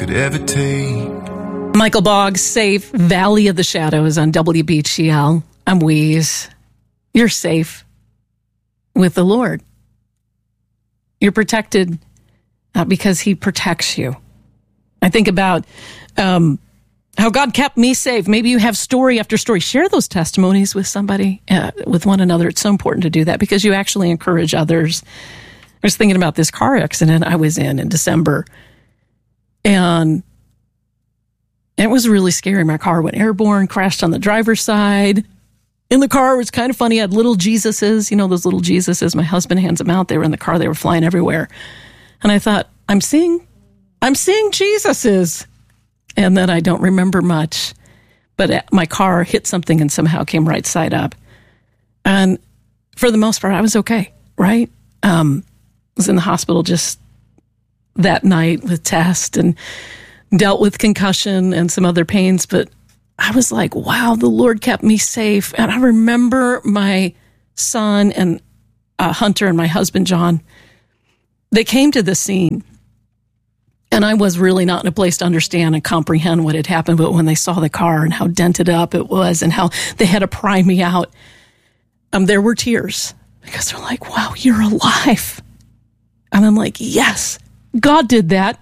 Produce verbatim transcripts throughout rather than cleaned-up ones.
could ever take. Michael Boggs, Safe, Valley of the Shadows on W B G L. I'm Wheeze. You're safe with the Lord. You're protected uh, because he protects you. I think about um, how God kept me safe. Maybe you have story after story. Share those testimonies with somebody, uh, with one another. It's so important to do that because you actually encourage others. I was thinking about this car accident I was in in December, and it was really scary. My car went airborne, crashed on the driver's side. In the car, it was kind of funny. I had little Jesuses, you know, those little Jesuses. My husband hands them out. They were in the car. They were flying everywhere. And I thought, I'm seeing, I'm seeing Jesuses. And then I don't remember much. But my car hit something and somehow came right side up. And for the most part, I was okay, right? Um, I was in the hospital just that night with tests and dealt with concussion and some other pains, but I was like, wow, the Lord kept me safe. And I remember my son and uh, Hunter and my husband, John, they came to the scene, and I was really not in a place to understand and comprehend what had happened, but when they saw the car and how dented up it was and how they had to pry me out, um, there were tears because they're like, wow, you're alive. And I'm like, yes, God did that.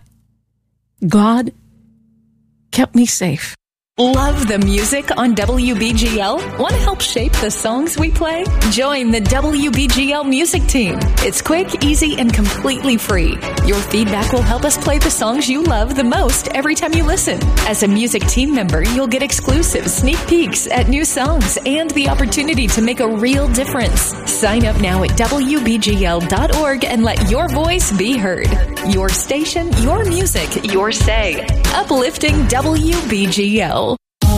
God kept me safe. Love the music on W B G L? Want to help shape the songs we play? Join the W B G L music team. It's quick, easy, and completely free. Your feedback will help us play the songs you love the most every time you listen. As a music team member, you'll get exclusive sneak peeks at new songs and the opportunity to make a real difference. Sign up now at W B G L dot org and let your voice be heard. Your station, your music, your say. Uplifting W B G L.